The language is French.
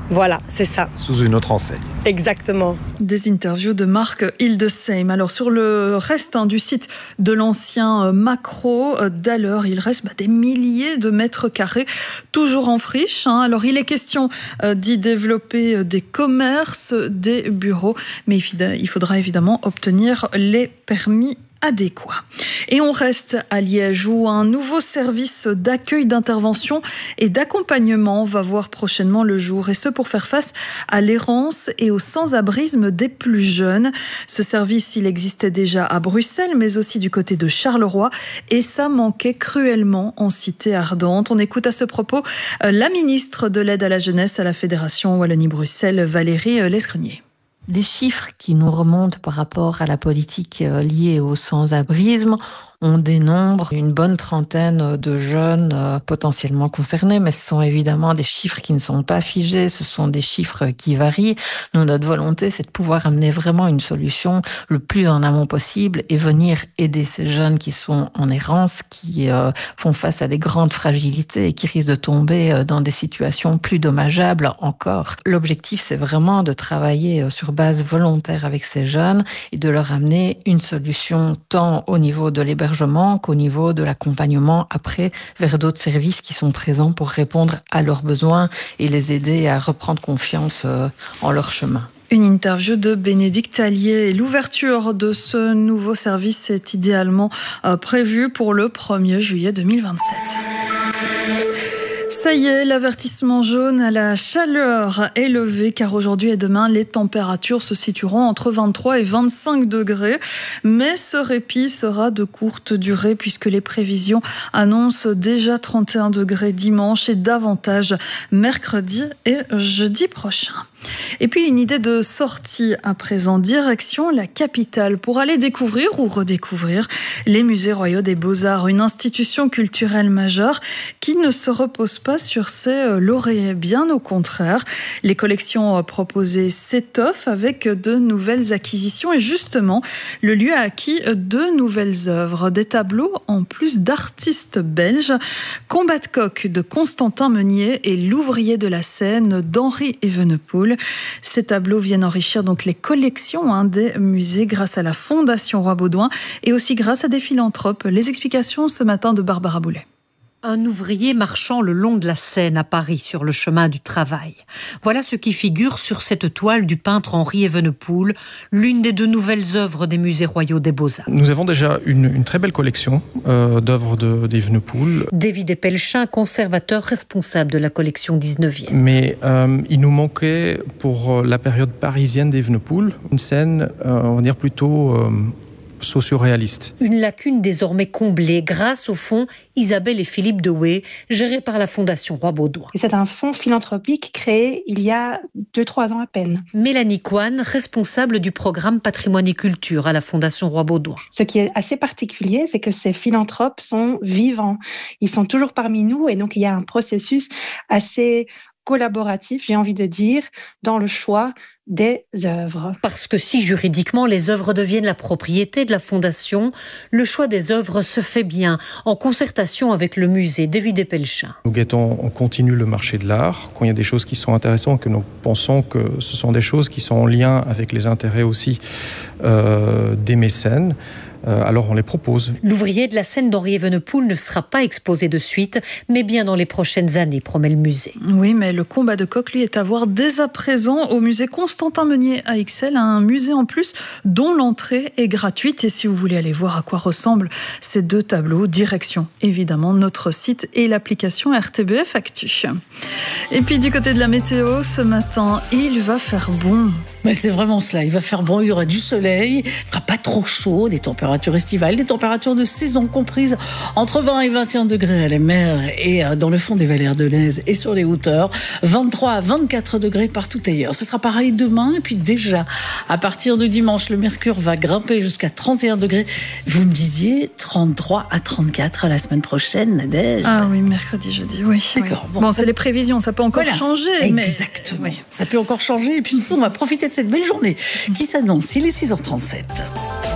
Voilà, c'est ça. Sous une autre enseigne. Exactement. Des interviews de Marc Hildesheim. Alors sur le reste du site de l'ancien Macro d'Haller, il reste des milliers de mètres carrés, toujours en friche. Alors il est question d'y développer des commerces, des bureaux, mais il faudra évidemment obtenir les permis adéquat. Et on reste à Liège où un nouveau service d'accueil, d'intervention et d'accompagnement va voir prochainement le jour, et ce pour faire face à l'errance et au sans-abrisme des plus jeunes. Ce service, il existait déjà à Bruxelles, mais aussi du côté de Charleroi, et ça manquait cruellement en Cité Ardente. On écoute à ce propos la ministre de l'Aide à la Jeunesse à la Fédération Wallonie-Bruxelles, Valérie Lesgrenier. Des chiffres qui nous remontent par rapport à la politique liée au sans-abrisme. On dénombre une bonne trentaine de jeunes potentiellement concernés, mais ce sont évidemment des chiffres qui ne sont pas figés, ce sont des chiffres qui varient. Nous, notre volonté, c'est de pouvoir amener vraiment une solution le plus en amont possible et venir aider ces jeunes qui sont en errance, qui font face à des grandes fragilités et qui risquent de tomber dans des situations plus dommageables encore. L'objectif, c'est vraiment de travailler sur base volontaire avec ces jeunes et de leur amener une solution tant au niveau de l'hébergement qu'au niveau de l'accompagnement après vers d'autres services qui sont présents pour répondre à leurs besoins et les aider à reprendre confiance en leur chemin. Une interview de Bénédicte Allier. L'ouverture de ce nouveau service est idéalement prévue pour le 1er juillet 2027. Ça y est, l'avertissement jaune à la chaleur est levé, car aujourd'hui et demain, les températures se situeront entre 23 et 25 degrés. Mais ce répit sera de courte durée, puisque les prévisions annoncent déjà 31 degrés dimanche et davantage mercredi et jeudi prochain. Et puis une idée de sortie à présent, direction la capitale pour aller découvrir ou redécouvrir les musées royaux des Beaux-Arts, une institution culturelle majeure qui ne se repose pas sur ses lauriers, bien au contraire. Les collections proposées s'étoffent avec de nouvelles acquisitions et justement, le lieu a acquis de nouvelles œuvres, des tableaux en plus d'artistes belges, Combat de coq de Constantin Meunier et L'ouvrier de la Seine d'Henri Evenepoel. Ces tableaux viennent enrichir donc les collections des musées grâce à la Fondation Roi Baudouin et aussi grâce à des philanthropes. Les explications ce matin de Barbara Boulet. Un ouvrier marchant le long de la Seine à Paris sur le chemin du travail. Voilà ce qui figure sur cette toile du peintre Henri Evenepoel, l'une des deux nouvelles œuvres des musées royaux des Beaux-Arts. Nous avons déjà une très belle collection d'œuvres d'Evenepoel. David Epelchin, conservateur responsable de la collection 19e. Mais il nous manquait pour la période parisienne d'Evenepoel une scène, on va dire plutôt socio-réaliste. Une lacune désormais comblée grâce au fonds Isabelle et Philippe Dewey, géré par la Fondation Roi Baudouin. C'est un fonds philanthropique créé il y a 2-3 ans à peine. Mélanie Coine, responsable du programme Patrimoine et Culture à la Fondation Roi Baudouin. Ce qui est assez particulier, c'est que ces philanthropes sont vivants. Ils sont toujours parmi nous et donc il y a un processus assez collaboratif, j'ai envie de dire, dans le choix des œuvres. Parce que si juridiquement les œuvres deviennent la propriété de la Fondation, le choix des œuvres se fait bien en concertation avec le musée David Epelchin. Nous guettons en continu le marché de l'art. Quand il y a des choses qui sont intéressantes, que nous pensons que ce sont des choses qui sont en lien avec les intérêts aussi des mécènes, alors on les propose. L'ouvrier de la Seine d'Henri Evenepoel ne sera pas exposé de suite, mais bien dans les prochaines années, promet le musée. Oui, mais le combat de coq, lui, est à voir dès à présent au musée Constantin Meunier à Ixelles, un musée en plus dont l'entrée est gratuite. Et si vous voulez aller voir à quoi ressemblent ces deux tableaux, direction évidemment notre site et l'application RTBF Actu. Et puis du côté de la météo, ce matin, il va faire bon. Mais c'est vraiment cela, il va faire bon, il y aura du soleil, il ne fera pas trop chaud, des températures estivales, des températures de saison comprises entre 20 et 21 degrés à la mer et dans le fond des vallées ardennaises et sur les hauteurs, 23 à 24 degrés partout ailleurs. Ce sera pareil demain et puis déjà, à partir de dimanche, le mercure va grimper jusqu'à 31 degrés. Vous me disiez 33 à 34 la semaine prochaine, Nadège. Ah oui, mercredi, jeudi, oui. D'accord. Bon, c'est les prévisions, ça peut encore changer. Exactement, mais... ça peut encore changer et puis surtout on va profiter de cette belle journée qui s'annonce. Il est 6h37.